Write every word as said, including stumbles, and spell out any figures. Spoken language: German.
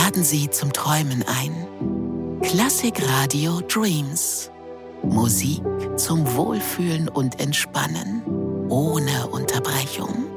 laden Sie zum Träumen ein. Klassikradio Dreams. Musik zum Wohlfühlen und Entspannen, ohne Unterbrechung.